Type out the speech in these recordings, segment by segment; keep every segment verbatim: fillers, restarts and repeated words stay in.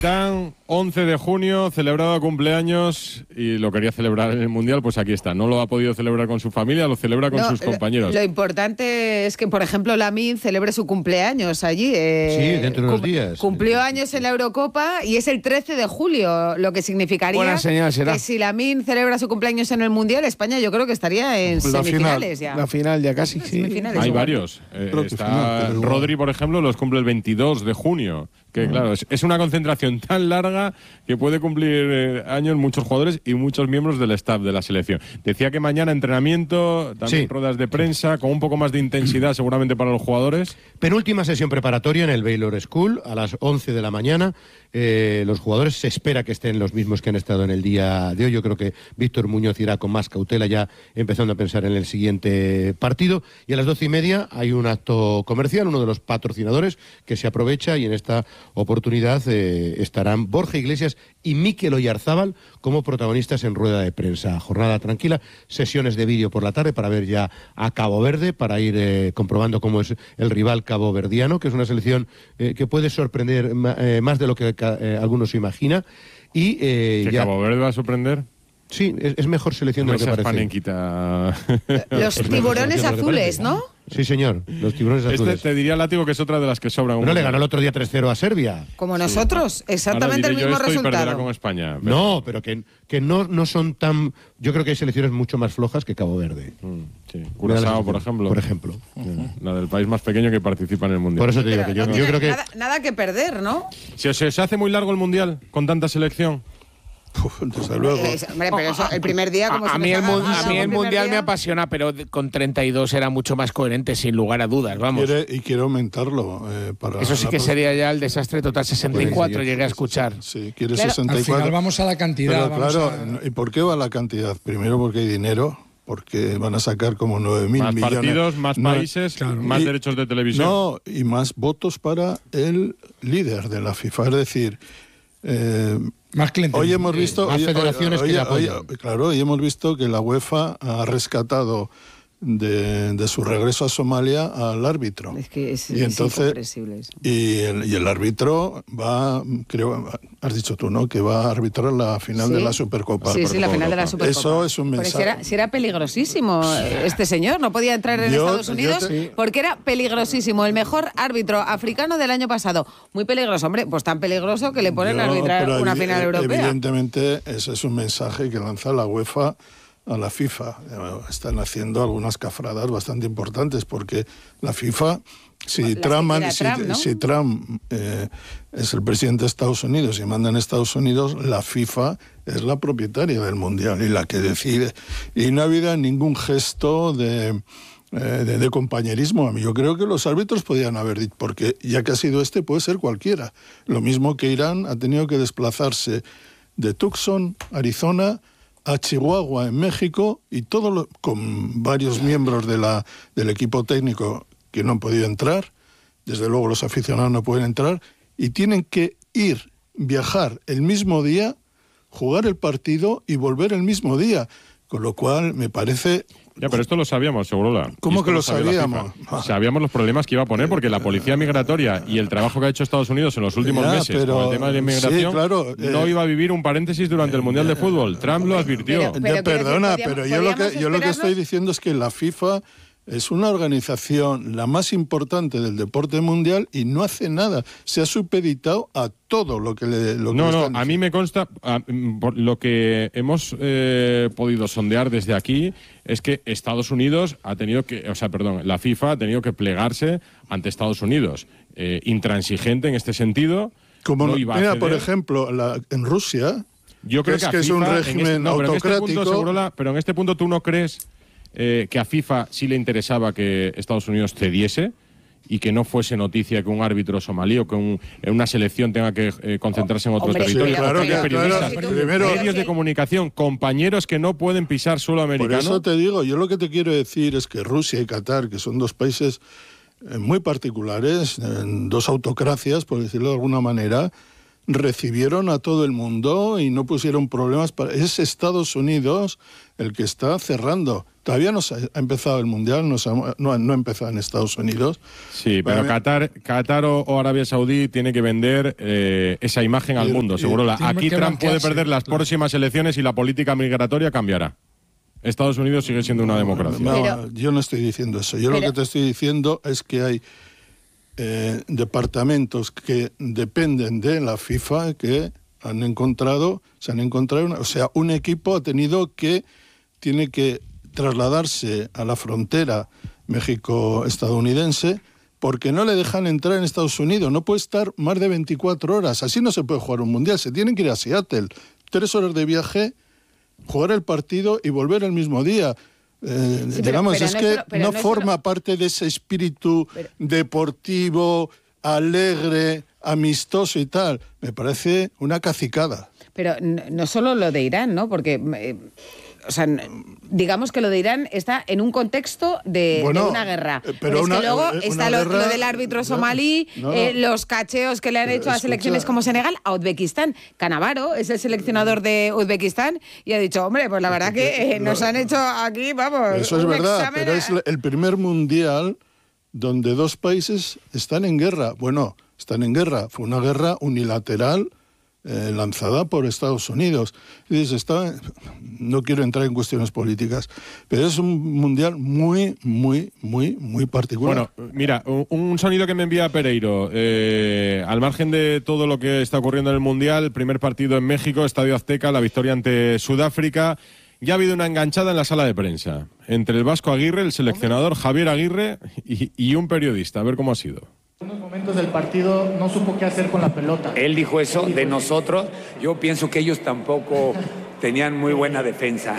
Tan once de junio, celebrado cumpleaños y lo quería celebrar en el Mundial, pues aquí está. No lo ha podido celebrar con su familia, lo celebra con no, sus compañeros. Lo, lo importante es que, por ejemplo, Lamine celebre su cumpleaños allí. Eh, sí, dentro de unos días. Cumplió años en la Eurocopa y es el trece de julio, lo que significaría Buena señal será. que si Lamine celebra su cumpleaños en el Mundial, España yo creo que estaría en la semifinales final, ya. La final ya casi, sí. Semifinales Hay igual. varios. Eh, está final, pero Rodri, por ejemplo, los cumple el veintidós de junio. Que claro, es, es una concentración tan larga que puede cumplir eh, años muchos jugadores y muchos miembros del staff de la selección. Decía que mañana entrenamiento, también sí. ruedas de prensa, con un poco más de intensidad seguramente para los jugadores. Penúltima sesión preparatoria en el Baylor School a las once de la mañana. Eh, los jugadores se espera que estén los mismos que han estado en el día de hoy. Yo creo que Víctor Muñoz irá con más cautela ya empezando a pensar en el siguiente partido. Y a las doce y media hay un acto comercial, uno de los patrocinadores que se aprovecha y en esta oportunidad eh, estarán Borja Iglesias y Mikel Oyarzábal como protagonistas en rueda de prensa. Jornada tranquila, sesiones de vídeo por la tarde para ver ya a Cabo Verde, para ir eh, comprobando cómo es el rival caboverdiano, que es una selección eh, que puede sorprender eh, más de lo que eh, algunos se imagina. Y, eh, ¿Que ya... Cabo Verde va a sorprender? Sí, es, es mejor selección de lo que parece. Panenquita. Los tiburones azules, ¿no? Sí, señor, los tiburones azules. Este te diría, Látigo, que es otra de las que sobran. No le ganó el otro día tres cero a Serbia. Como nosotros, exactamente el mismo yo esto y perderá resultado. con España. Pero... No, pero que, que no, no son tan... Yo creo que hay selecciones mucho más flojas que Cabo Verde. Mm, sí. Curazao, por ejemplo. Por ejemplo. Uh-huh. La del país más pequeño que participa en el Mundial. Por eso te digo Pero que yo, no yo tiene creo que... nada, nada que perder, ¿no? ¿Se os, se os hace muy largo el Mundial con tanta selección? Uf, desde luego. Es- hombre, pero eso, el primer día como A, se a nos mí el, haga mu- nada a mí el el primer Mundial día. me apasiona, pero de- con treinta y dos era mucho más coherente, sin lugar a dudas, vamos. Quiere, y quiere aumentarlo. Eh, para Eso sí la que pro- sería ya el desastre total. sesenta y cuatro Pues sí, llegué a escuchar. Sí, quiere Claro. sesenta y Al cuatro. final vamos a la cantidad. Pero vamos claro, a- ¿y por qué va la cantidad? Primero porque hay dinero, porque van a sacar como nueve mil Más millones. partidos, más No, países, claro. más y- derechos de televisión. No, y más votos para el líder de la FIFA. Es decir, eh, Más clientes. hoy hemos visto... más hoy- federaciones hoy- que le hoy- apoyan. Claro, hoy hemos visto que la UEFA ha rescatado de, de su regreso a Somalia al árbitro. Es que es, Y es entonces- incomprensible eso. Y el, y el árbitro va, creo, has dicho tú, ¿no? Que va a arbitrar la final Sí. de la Supercopa. Sí, sí, la final de la Supercopa. Eso es un Porque mensaje. si era, si era peligrosísimo este señor, no podía entrar en Yo- Estados yo Unidos te- porque era peligrosísimo. El mejor árbitro africano del año pasado. Muy peligroso, hombre, pues tan peligroso que le ponen a Yo, arbitrar pero una evi- final europea. Evidentemente, ese es un mensaje que lanza la UEFA a la FIFA. Eh, Están haciendo algunas cafradas bastante importantes porque la FIFA, si Las que Trump, quiera si, Trump, ¿no? si Trump eh, es el presidente de Estados Unidos y manda en Estados Unidos, la FIFA es la propietaria del Mundial y la que decide. Y no ha habido ningún gesto de... eh, De, de compañerismo. A mí yo creo que los árbitros podían haber dicho, porque ya que ha sido este, puede ser cualquiera. Lo mismo que Irán ha tenido que desplazarse de Tucson, Arizona, a Chihuahua, en México, y todo lo- con varios miembros de la, del equipo técnico que no han podido entrar. Desde luego los aficionados no pueden entrar, y tienen que ir, viajar el mismo día, jugar el partido y volver el mismo día. Con lo cual me parece... Ya, pero esto lo sabíamos, Segurola. ¿Cómo Y esto que lo sabía la sabíamos? FIFA. Sabíamos los problemas que iba a poner porque la policía migratoria y el trabajo que ha hecho Estados Unidos en los últimos Ya, meses pero- con el tema de la inmigración sí, claro, no eh, iba a vivir un paréntesis durante el Mundial de Fútbol. Trump lo advirtió. Pero- Ya, quiero perdona, decir, pero podíamos- yo lo que podíamos yo lo que esperarnos- estoy diciendo es que la FIFA es una organización la más importante del deporte mundial y no hace nada. Se ha supeditado a todo lo que le lo que No, le no, están a mí me consta, a- mm, por lo que hemos eh, podido sondear desde aquí, es que Estados Unidos ha tenido que, o sea, perdón, la FIFA ha tenido que plegarse ante Estados Unidos. Eh, intransigente en este sentido. Como no no- iba a mira, por ceder. ejemplo, la- en Rusia, Yo creo es que, a que es un FIFA, en régimen este- no, pero en este punto, autocrático. Segurola, pero en este punto tú no crees eh, que a FIFA sí le interesaba que Estados Unidos cediese y que no fuese noticia que un árbitro somalí o que un- una selección tenga que eh, concentrarse en otro Hombre, territorio. sí, claro Porque que- periodistas, claro, primero- medios de comunicación, compañeros que no pueden pisar suelo por americano. eso te digo, yo lo que te quiero decir es que Rusia y Qatar, que son dos países eh, muy particulares, eh, dos autocracias, por decirlo de alguna manera, recibieron a todo el mundo y no pusieron problemas. Para... Es Estados Unidos el que está cerrando. Todavía no se ha empezado el Mundial, no, se ha, no, no ha empezado en Estados Unidos. Sí, pero Para Qatar, Qatar o, o Arabia Saudí tiene que vender eh, esa imagen al Y- mundo. y- Seguro la, tiene aquí que Trump puede blanquearse, perder las claro. próximas elecciones y la política migratoria cambiará. Estados Unidos sigue siendo una democracia. No, Pero- yo no estoy diciendo eso. Yo Pero- lo que te estoy diciendo es que hay eh, departamentos que dependen de la FIFA que han encontrado, se han encontrado, una- o sea, un equipo ha tenido que, tiene que trasladarse a la frontera México-estadounidense porque no le dejan entrar en Estados Unidos. No puede estar más de veinticuatro horas. Así no se puede jugar un mundial. Se tienen que ir a Seattle. Tres horas de viaje, jugar el partido y volver el mismo día. Eh, Sí, pero- digamos, pero es no que es solo- pero no, no es forma solo- parte de ese espíritu Pero- deportivo, alegre, amistoso y tal. Me parece una cacicada. Pero n- no solo lo de Irán, ¿no? Porque, eh, o sea, n- digamos que lo de Irán está en un contexto de, Bueno, de una guerra. eh, pero Pero es una- que luego eh, está una lo, guerra- lo del árbitro no, somalí, no, no. eh, los cacheos que le han Pero hecho a escucha- selecciones como Senegal, a Uzbekistán. Canavaro es el seleccionador de Uzbekistán y ha dicho, hombre, pues la verdad que eh, nos han hecho aquí, vamos, Eso es un verdad, examen pero a- es el primer mundial donde dos países están en guerra. Bueno, están en guerra. Fue una guerra unilateral eh, lanzada por Estados Unidos. Y dices, está, no quiero entrar en cuestiones políticas, pero es un mundial muy, muy, muy, muy particular. Bueno, mira, un, un sonido que me envía Pereiro. Eh, al margen de todo lo que está ocurriendo en el Mundial, el primer partido en México, Estadio Azteca, la victoria ante Sudáfrica. Ya ha habido una enganchada en la sala de prensa entre el Vasco Aguirre, el seleccionador Javier Aguirre y, y un periodista. A ver cómo ha sido. En unos momentos del partido no supo qué hacer con la pelota. Él dijo eso de nosotros. Yo pienso que ellos tampoco tenían muy buena defensa.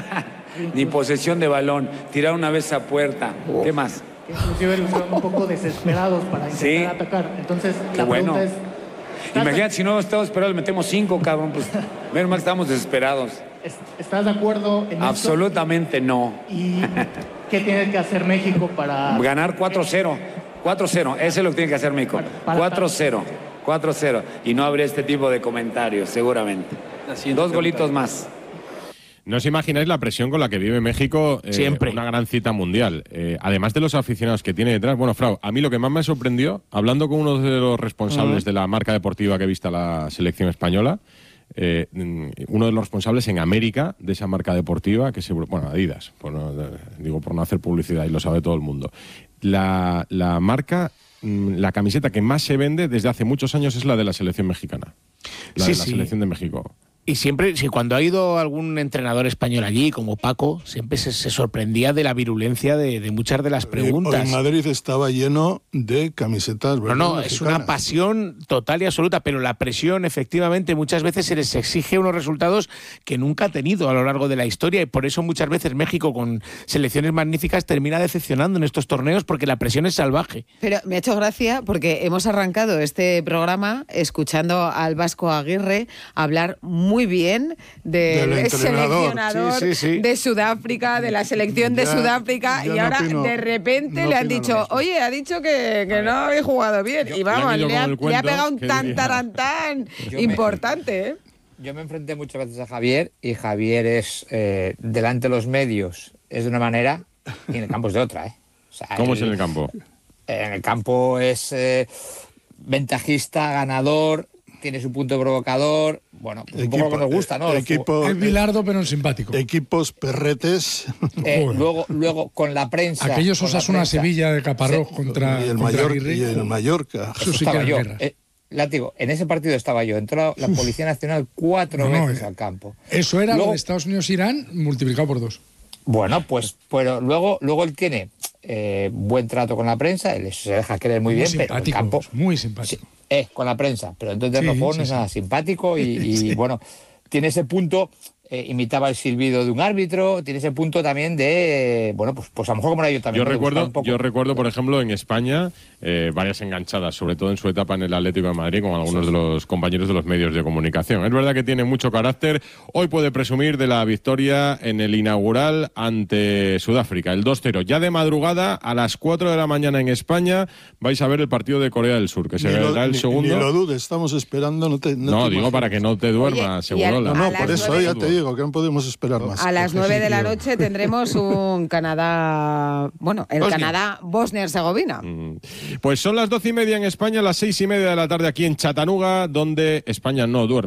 Ni posesión de balón. Tiraron una vez a puerta. ¿Qué más? Inclusive lo hicieron un poco desesperados para intentar Sí. atacar. Entonces, Qué la bueno. pregunta es... ¿estás- Imagínate, si no hemos estado esperados, le metemos cinco, cabrón. Pues menos mal que estamos desesperados. es- ¿Estás de acuerdo en esto? Absolutamente no. ¿Y qué tiene que hacer México para...? Ganar cuatro cero. cuatro cero. Eso es lo que tiene que hacer México. Para- cuatro cero. cuatro cero. Y no habría este tipo de comentarios, seguramente. Dos golitos más. No os imagináis la presión con la que vive México, eh, Siempre. una gran cita mundial. Eh, además de los aficionados que tiene detrás. Bueno, Frau, a mí lo que más me sorprendió, hablando con uno de los responsables de la marca deportiva que vista la selección española, eh, mm, uno de los responsables en América de esa marca deportiva, que seguro, bueno, Adidas, por no- digo por no hacer publicidad y lo sabe todo el mundo. La, la marca, mm, la camiseta que más se vende desde hace muchos años es la de la selección mexicana. La Sí, de la sí. selección de México. Y siempre, si cuando ha ido algún entrenador español allí, como Paco, siempre se, se sorprendía de la virulencia de, de muchas de las Hoy preguntas. en Madrid estaba lleno de camisetas. No, verdes no, es mexicanas. una pasión total y absoluta, pero la presión, efectivamente, muchas veces se les exige unos resultados que nunca ha tenido a lo largo de la historia y por eso muchas veces México, con selecciones magníficas, termina decepcionando en estos torneos porque la presión es salvaje. Pero me ha hecho gracia porque hemos arrancado este programa escuchando al Vasco Aguirre hablar muy bien del Del entrenador. seleccionador Sí, sí, sí. de Sudáfrica, de la selección de Ya- Sudáfrica, ya y no ahora opino- de repente no le han opino lo dicho, mismo. oye, ha dicho que, que no habéis jugado bien. Y vamos, le han ido le ha, con el le ha cuento, pegado un ¿qué tan diría? tarantán Yo me- importante, ¿eh? Yo me enfrenté muchas veces a Javier y Javier es, eh, delante de los medios, es de una manera y en el campo es de otra. ¿eh? O sea, ¿Cómo él- es en el campo? En el campo es eh, ventajista, ganador, tiene su punto provocador. Bueno, pues un poco lo que nos gusta, ¿no? Los Equipo, Es Bilardo, pero simpático. equipos perretes. Eh, Joder. luego, luego, con la prensa. Aquellos con la Osasuna prensa, Sevilla de Caparrós Sí. contra, y el, contra Mayor, Aguirre. y el Mallorca. Eso sí que estaba era yo. guerra. Eh, látigo, en ese partido estaba yo. Entró la Policía Nacional cuatro No, no, veces eh. al campo. Eso era Luego- lo de Estados Unidos-Irán multiplicado por dos. Bueno, pues pero luego, luego él tiene eh, buen trato con la prensa, él se deja querer muy, bien, pero en el simpático, campo. muy simpático. Sí, eh, con la prensa, pero entonces Sí, no fue sí, no es sí. nada simpático y, y, Sí. bueno, tiene ese punto, eh, imitaba el silbido de un árbitro, tiene ese punto también de, bueno, pues, pues a lo mejor como era yo también. Yo ¿no? de buscar recuerdo, un poco. yo recuerdo, por ejemplo, en España, eh, varias enganchadas, sobre todo en su etapa en el Atlético de Madrid, con algunos de los compañeros de los medios de comunicación. Es verdad que tiene mucho carácter. Hoy puede presumir de la victoria en el inaugural ante Sudáfrica, el dos cero. Ya de madrugada, a las cuatro de la mañana en España, vais a ver el partido de Corea del Sur, que se Ni lo, verá el ni- segundo. ni lo dudes, estamos esperando. No, te, no, No, te digo imaginas. para que no te duermas, Oye, y al- Segurola. No, a no, las por eso nueve- ya te digo, que no podemos esperar más. A las nueve de la noche tendremos un Canadá, bueno, el Bosnia. Canadá Bosnia-Herzegovina. Pues son las doce y media en España, las seis y media de la tarde aquí en Chattanooga, donde España no duerme.